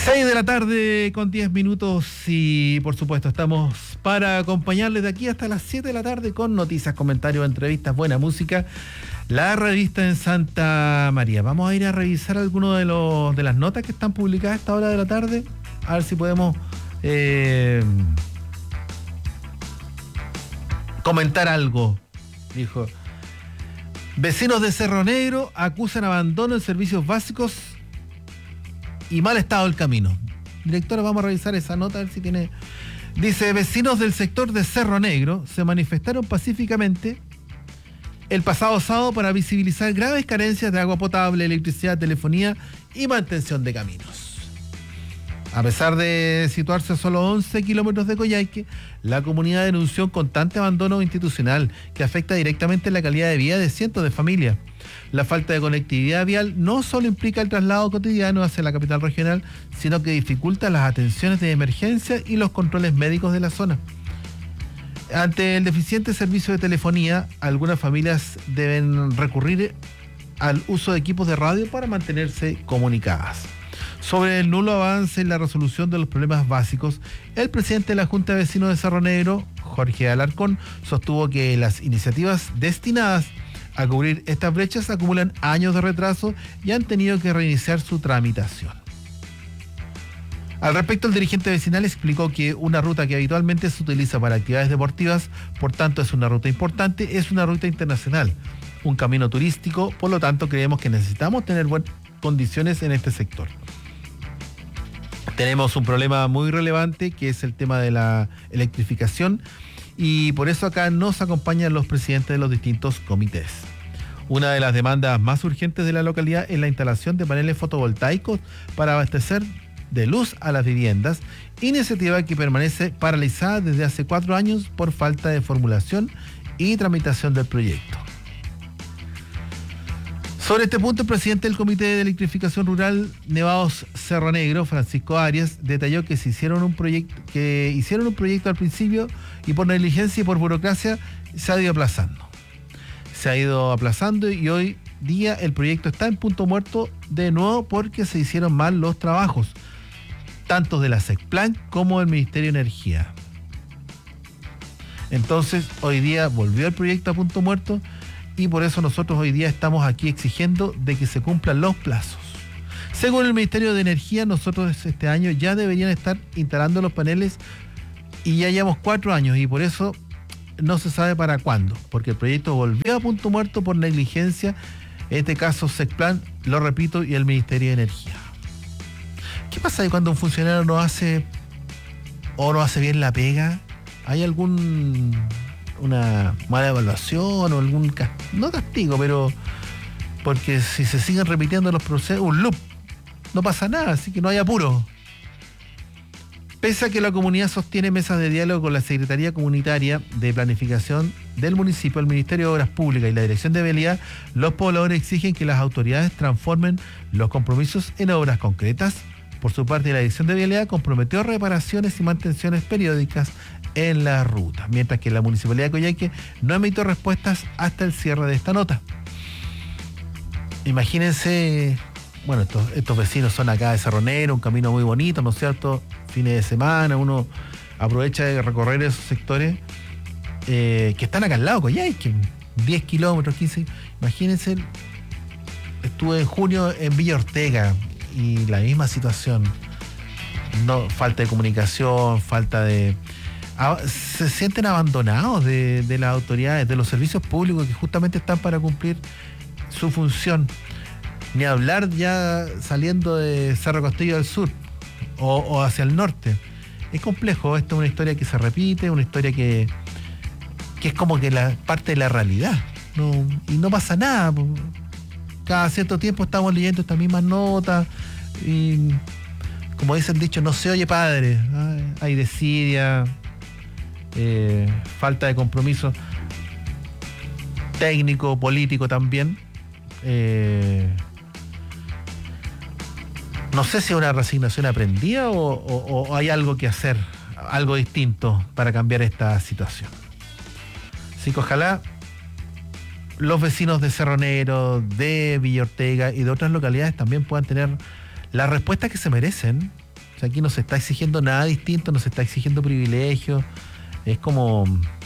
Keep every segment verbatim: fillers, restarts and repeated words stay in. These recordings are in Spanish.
seis de la tarde con diez minutos y por supuesto estamos para acompañarles de aquí hasta las siete de la tarde con noticias, comentarios, entrevistas, buena música. La revista en Santa María. Vamos a ir a revisar algunas de, los, de las notas que están publicadas a esta hora de la tarde. A ver si podemos eh, comentar algo. Dijo, vecinos de Cerro Negro acusan abandono en servicios básicos y mal estado del camino. Directora, vamos a revisar esa nota, a ver si tiene... Dice, vecinos del sector de Cerro Negro se manifestaron pacíficamente el pasado sábado para visibilizar graves carencias de agua potable, electricidad, telefonía y mantención de caminos. A pesar de situarse a solo once kilómetros de Coyhaique, la comunidad denunció un constante abandono institucional que afecta directamente la calidad de vida de cientos de familias. La falta de conectividad vial no solo implica el traslado cotidiano hacia la capital regional, sino que dificulta las atenciones de emergencia y los controles médicos de la zona. Ante el deficiente servicio de telefonía, algunas familias deben recurrir al uso de equipos de radio para mantenerse comunicadas. Sobre el nulo avance en la resolución de los problemas básicos, el presidente de la Junta de Vecinos de Cerro Negro, Jorge Alarcón, sostuvo que las iniciativas destinadas a cubrir estas brechas acumulan años de retraso y han tenido que reiniciar su tramitación. Al respecto, el dirigente vecinal explicó que una ruta que habitualmente se utiliza para actividades deportivas, por tanto es una ruta importante, es una ruta internacional, un camino turístico, por lo tanto creemos que necesitamos tener buenas condiciones en este sector. Tenemos un problema muy relevante que es el tema de la electrificación y por eso acá nos acompañan los presidentes de los distintos comités. Una de las demandas más urgentes de la localidad es la instalación de paneles fotovoltaicos para abastecer de luz a las viviendas, iniciativa que permanece paralizada desde hace cuatro años por falta de formulación y tramitación del proyecto. Sobre este punto, el presidente del Comité de Electrificación Rural Nevados Cerro Negro, Francisco Arias, detalló que se hicieron un proyecto, que hicieron un proyecto al principio y por negligencia y por burocracia se ha ido aplazando. Se ha ido aplazando y hoy día el proyecto está en punto muerto de nuevo porque se hicieron mal los trabajos, tanto de la SECPLAN como del Ministerio de Energía. Entonces, hoy día volvió el proyecto a punto muerto y por eso nosotros hoy día estamos aquí exigiendo de que se cumplan los plazos. Según el Ministerio de Energía, nosotros este año ya deberían estar instalando los paneles y ya llevamos cuatro años y por eso no se sabe para cuándo, porque el proyecto volvió a punto muerto por negligencia, en este caso SECPLAN, lo repito, y el Ministerio de Energía. ¿Qué pasa cuando un funcionario no hace o no hace bien la pega? ¿Hay algún una mala evaluación o algún no castigo, pero porque si se siguen repitiendo los procesos, un loop, no pasa nada, así que no hay apuro? Pese a que la comunidad sostiene mesas de diálogo con la Secretaría Comunitaria de Planificación del municipio, el Ministerio de Obras Públicas y la Dirección de Vialidad, los pobladores exigen que las autoridades transformen los compromisos en obras concretas. Por su parte, la Dirección de Vialidad comprometió reparaciones y mantenciones periódicas en la ruta, mientras que la Municipalidad de Coyhaique no emitió respuestas hasta el cierre de esta nota. Imagínense, bueno, estos, estos vecinos son acá de Cerro Negro, un camino muy bonito, ¿no es cierto? Fines de semana, uno aprovecha de recorrer esos sectores eh, que están acá al lado de Coyhaique, diez kilómetros, quince. Imagínense, estuve en junio en Villa Ortega y la misma situación. No, falta de comunicación, falta de... Se sienten abandonados de, de las autoridades, de los servicios públicos que justamente están para cumplir su función. Ni hablar ya saliendo de Cerro Castillo del Sur o, o hacia el norte. Es complejo, esto es una historia que se repite, una historia que, que es como que la parte de la realidad. No, y no pasa nada. Cada cierto tiempo estamos leyendo estas mismas notas y, como dice el dicho, no se oye padre. Hay desidia, eh, falta de compromiso técnico, político también. Eh, no sé si es una resignación aprendida o, o, o hay algo que hacer, algo distinto para cambiar esta situación. Así que ojalá los vecinos de Cerro Negro, de Villa Ortega y de otras localidades también puedan tener la respuesta que se merecen sea, aquí no se está exigiendo nada distinto, no se está exigiendo privilegios. Es como...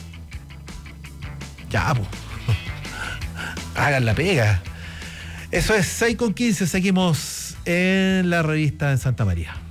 Ya, pues. Hagan la pega. Eso es seis con quince. Seguimos en la revista en Santa María.